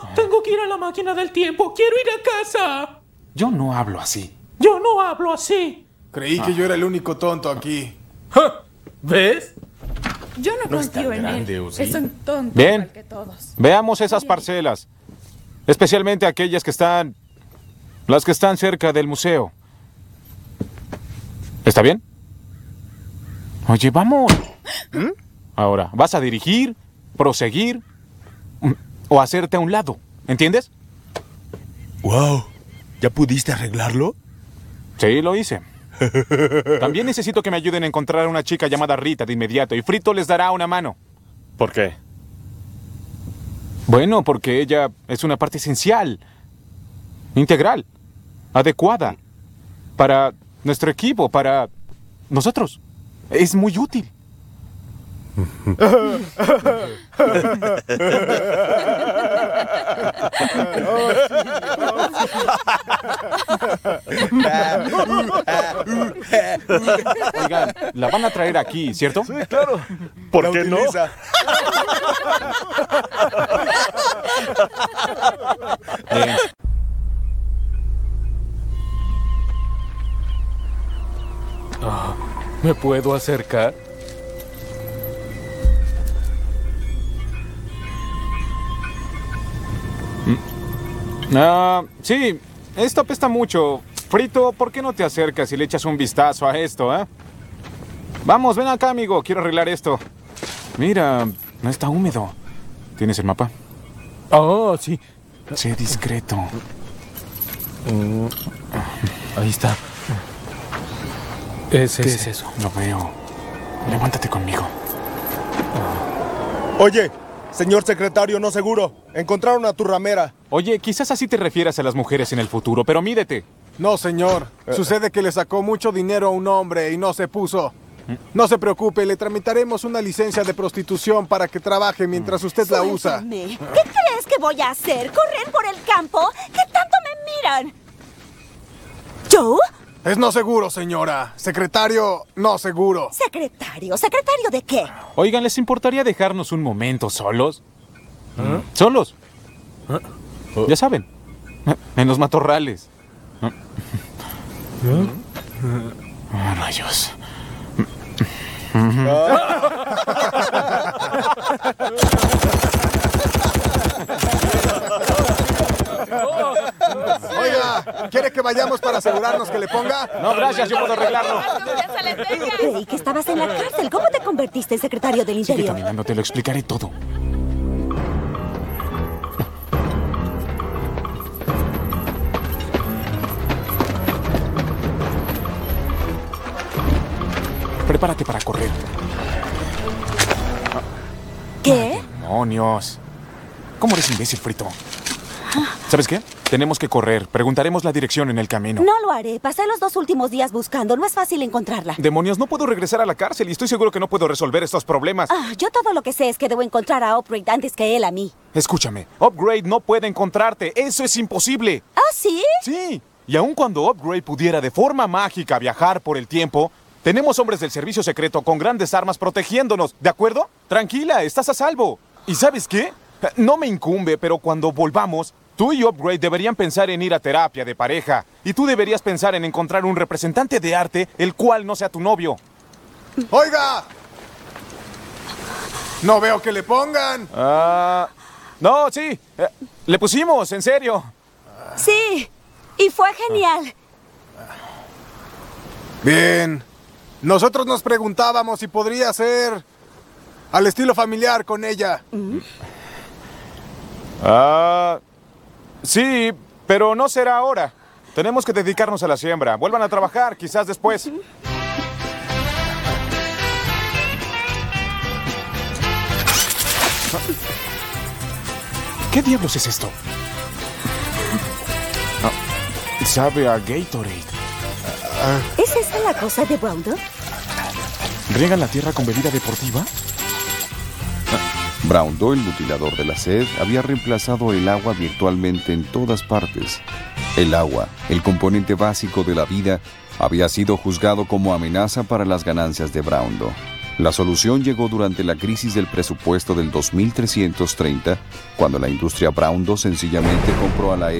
Tengo que ir a la máquina del tiempo. ¡Quiero ir a casa! Yo no hablo así. Yo no hablo así. Creí que yo era el único tonto aquí. ¿Ves? Yo no es tan confío en grande, él. ¿o sí? Es un tonto Bien. igual que todos. Veamos esas parcelas. Especialmente aquellas que están... las que están cerca del museo. ¿Está bien? Oye, vamos. Ahora, vas a dirigir, proseguir o hacerte a un lado. ¿Entiendes? ¡Wow! ¿Ya pudiste arreglarlo? Sí, lo hice. También necesito que me ayuden a encontrar a una chica llamada Rita de inmediato y Frito les dará una mano. ¿Por qué? Bueno, porque ella es una parte esencial, integral, adecuada para nuestro equipo, para nosotros. Es muy útil. Oigan, la van a traer aquí, ¿cierto? Sí, claro. ¿Por qué no? Bien. ¿Me puedo acercar? Sí, esto apesta mucho. Frito, ¿por qué no te acercas y le echas un vistazo a esto, eh? Vamos, ven acá, amigo. Quiero arreglar esto. Mira, no está húmedo. ¿Tienes el mapa? Oh, sí. Sé discreto. Ahí está. ¿Qué es eso? Lo veo. Levántate conmigo. Oye, señor secretario no seguro. Encontraron a tu ramera. Oye, quizás así te refieras a las mujeres en el futuro, pero mídete. No, señor. Sucede que le sacó mucho dinero a un hombre y no se puso. No se preocupe, le tramitaremos una licencia de prostitución para que trabaje mientras usted la usa. Suéltame. ¿Qué crees que voy a hacer? ¿Correr por el campo? ¿Qué tanto me miran? ¿Yo? Es no seguro, señora. Secretario, no seguro. ¿Secretario? ¿Secretario de qué? Oigan, ¿les importaría dejarnos un momento solos? ¿Solos? Ya saben, en los matorrales. Rayos. Oiga, ¿quiere que vayamos para asegurarnos que le ponga? No, gracias, yo puedo arreglarlo. Creí que estabas en la cárcel. ¿Cómo te convertiste en secretario del Sigue Interior? caminando, te lo explicaré todo. Prepárate para correr. ¿Qué? ¡Demonios! ¿Cómo eres imbécil, Frito? ¿Sabes qué? Tenemos que correr. Preguntaremos la dirección en el camino. No lo haré. Pasé los 2 últimos días buscando. No es fácil encontrarla. Demonios, no puedo regresar a la cárcel y estoy seguro que no puedo resolver estos problemas. Yo todo lo que sé es que debo encontrar a Upgrade antes que él a mí. Escúchame, Upgrade no puede encontrarte. Eso es imposible. ¿Ah, sí? Sí. Y aun cuando Upgrade pudiera de forma mágica viajar por el tiempo, tenemos hombres del servicio secreto con grandes armas protegiéndonos. ¿De acuerdo? Tranquila, estás a salvo. ¿Y sabes qué? No me incumbe, pero cuando volvamos, tú y Upgrade deberían pensar en ir a terapia de pareja. Y tú deberías pensar en encontrar un representante de arte el cual no sea tu novio. ¡Oiga! No veo que le pongan. No, sí. Le pusimos, en serio. Sí. Y fue genial. Bien. Nosotros nos preguntábamos si podría ser al estilo familiar con ella. Sí, pero no será ahora. Tenemos que dedicarnos a la siembra. Vuelvan a trabajar, quizás después. ¿Qué diablos es esto? Sabe a Gatorade. ¿Es esa la cosa de Browndo? ¿Riegan la tierra con bebida deportiva? Browndo, el mutilador de la sed, había reemplazado el agua virtualmente en todas partes. El agua, el componente básico de la vida, había sido juzgado como amenaza para las ganancias de Browndo. La solución llegó durante la crisis del presupuesto del 2330, cuando la industria Brown II sencillamente compró a la